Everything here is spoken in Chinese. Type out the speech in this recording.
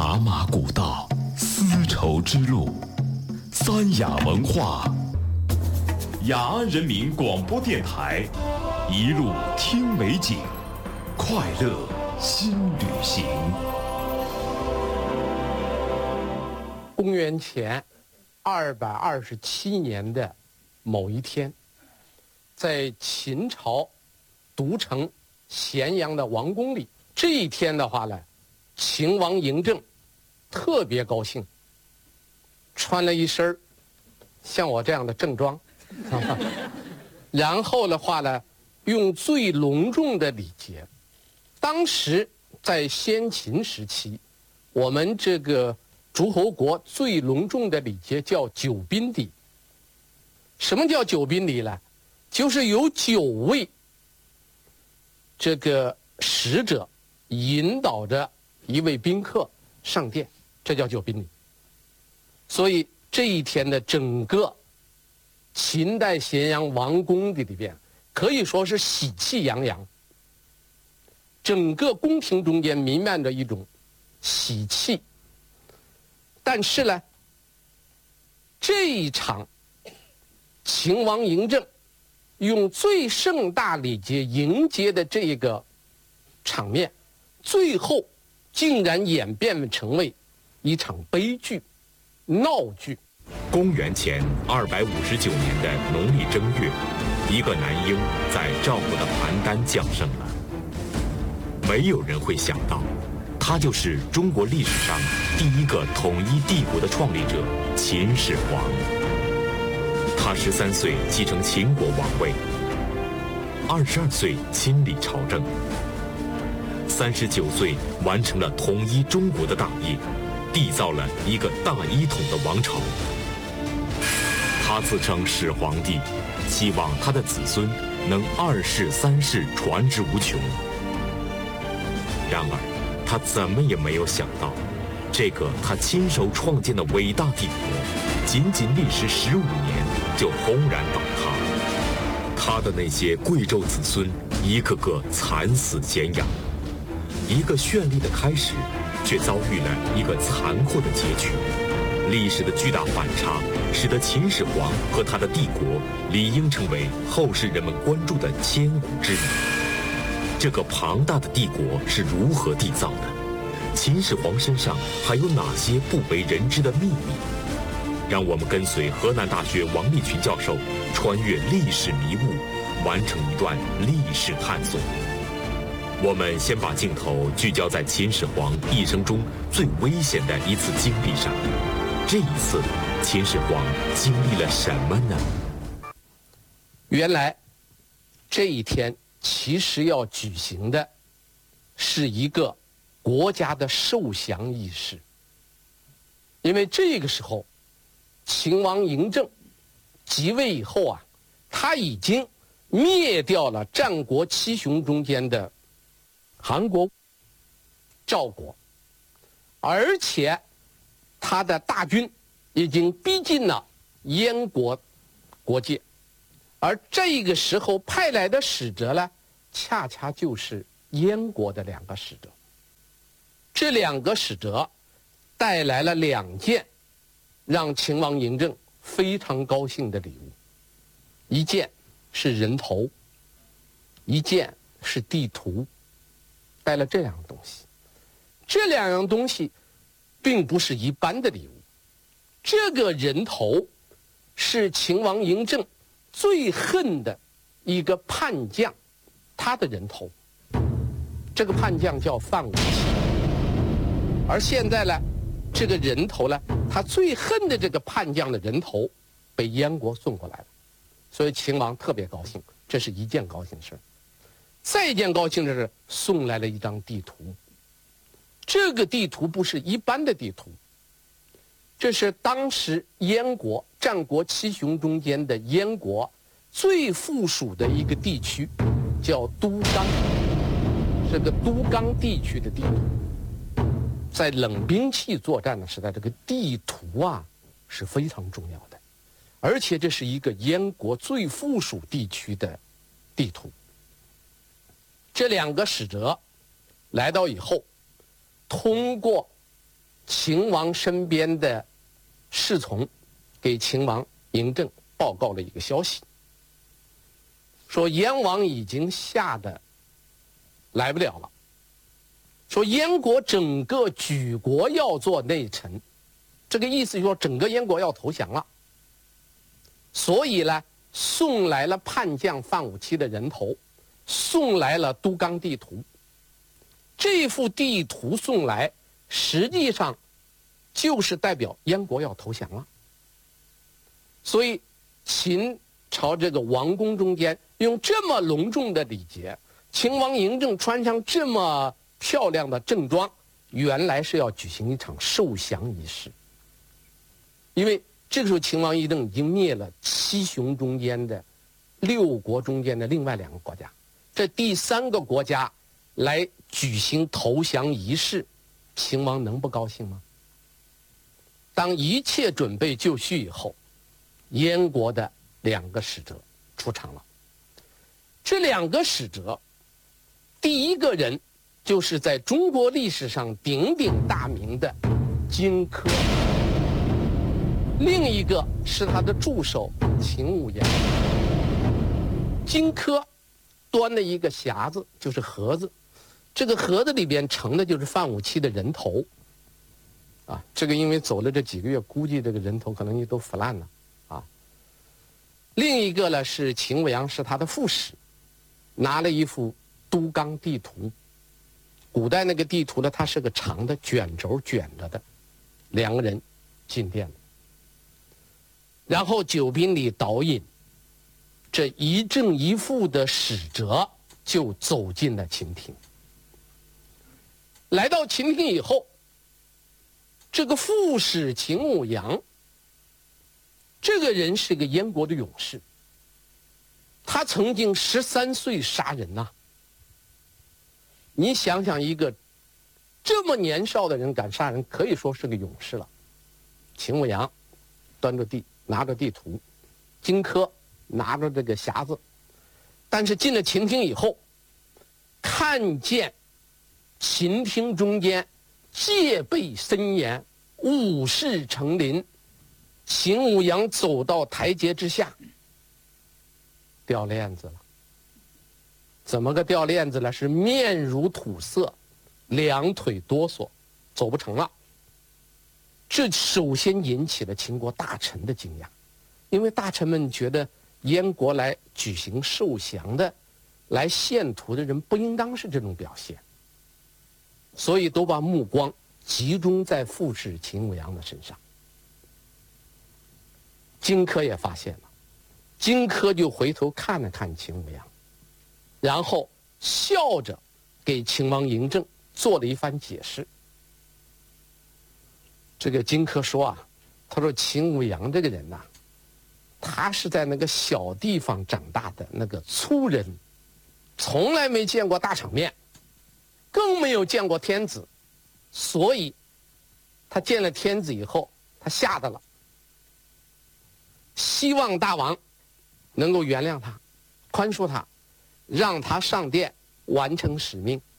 茶马古道，丝绸之路，三雅文化，雅安人民广播电台，一路听美景，快乐新旅行。 公元前227年的某一天，在秦朝都城咸阳的王宫里，这一天的话呢，秦王嬴政特别高兴，穿了一身像我这样的正装，然后的话呢，用最隆重的礼节。当时在先秦时期，我们这个诸侯国最隆重的礼节叫九宾礼。什么叫九宾礼呢？就是有9位这个使者引导着一位宾客上殿，这叫九宾礼。所以这一天的整个秦代咸阳王宫的里边，可以说是喜气洋洋，整个宫廷中间弥漫着一种喜气。但是呢，这一场秦王嬴政用最盛大礼节迎接的这个场面，最后竟然演变成为一场悲剧、闹剧。 公元前259年的农历正月，一个男婴在赵国的邯郸降生了。没有人会想到，他就是中国历史上第一个统一帝国的创立者秦始皇。他13岁继承秦国王位，22岁亲理朝政，39岁完成了统一中国的大业，缔造了一个大一统的王朝。他自称始皇帝，希望他的子孙能2世3世传之无穷。然而他怎么也没有想到，这个他亲手创建的伟大帝国，仅仅历时15年就轰然倒塌。他的那些贵胄子孙一个个惨死咸阳，一个绚丽的开始，却遭遇了一个残酷的结局。历史的巨大反差，使得秦始皇和他的帝国理应成为后世人们关注的千古之谜。这个庞大的帝国是如何缔造的？秦始皇身上还有哪些不为人知的秘密？让我们跟随河南大学王立群教授穿越历史迷雾，完成一段历史探索。我们先把镜头聚焦在秦始皇一生中最危险的一次经历上。这一次，秦始皇经历了什么呢？ 原来，这一天其实要举行的是一个国家的受降仪式，因为这个时候，秦王嬴政即位以后啊，他已经灭掉了战国七雄中间的韩国、赵国，而且他的大军已经逼近了燕国国界，而这个时候派来的使者呢，恰恰就是燕国的2个使者。这2个使者带来了2件让秦王嬴政非常高兴的礼物，一件是人头，一件是地图，带了这2样东西。这2样东西并不是一般的礼物。这个人头是秦王嬴政最恨的一个叛将，他的人头。这个叛将叫范无忌。而现在呢，这个人头呢，他最恨的这个叛将的人头被燕国送过来了，所以秦王特别高兴，这是一件高兴事。再一件高兴的是送来了一张地图。这个地图不是一般的地图，这是当时燕国战国七雄中间的燕国最附属的一个地区，叫都纲，是个都纲地区的地图。在冷兵器作战的时代，这个地图啊是非常重要的，而且这是一个燕国最附属地区的地图。这2个使者来到以后，通过秦王身边的侍从给秦王嬴政报告了一个消息，说燕王已经吓得来不了了，说燕国整个举国要做内臣，这个意思就是说整个燕国要投降了，所以呢送来了叛将范武期的人头，送来了都纲地图。这幅地图送来，实际上就是代表燕国要投降了。所以秦朝这个王宫中间用这么隆重的礼节，秦王嬴政穿上这么漂亮的正装，原来是要举行一场受降仪式。因为这个时候秦王嬴政已经灭了7雄中间的6国中间的另外2个国家，这第3个国家来举行投降仪式，秦王能不高兴吗？当一切准备就绪以后，燕国的2个使者出场了。这2个使者，第一个人就是在中国历史上鼎鼎大名的荆轲，另一个是他的助手秦舞阳。荆轲端了一个匣子，就是盒子，这个盒子里边盛的就是范武期的人头啊，这个因为走了这几个月，估计这个人头可能也都腐烂了啊。另一个呢是秦舞阳，是他的副使，拿了一幅都纲地图。古代那个地图呢，它是个长的卷轴卷着的。2个人进殿了，然后酒宾里导引，这一正一负的使者就走进了秦庭。来到秦庭以后，这个副使秦舞阳，这个人是个燕国的勇士，他曾经13岁杀人呐。你想想，一个这么年少的人敢杀人，可以说是个勇士了。秦舞阳端着地，拿着地图，荆轲拿着这个匣子，但是进了秦庭以后，看见秦庭中间戒备森严，武士成林，秦舞阳走到台阶之下，掉链子了。怎么个掉链子了？是面如土色，2腿哆嗦，走不成了。这首先引起了秦国大臣的惊讶，因为大臣们觉得燕国来举行受降的、来献图的人不应当是这种表现，所以都把目光集中在副使秦舞阳的身上。荆轲也发现了，荆轲就回头看了看秦舞阳，然后笑着给秦王嬴政做了一番解释。这个荆轲说啊，他说秦舞阳这个人呐，他是在那个小地方长大的那个粗人，从来没见过大场面，更没有见过天子，所以他见了天子以后，他吓得了，希望大王能够原谅他，宽恕他，让他上殿完成使命。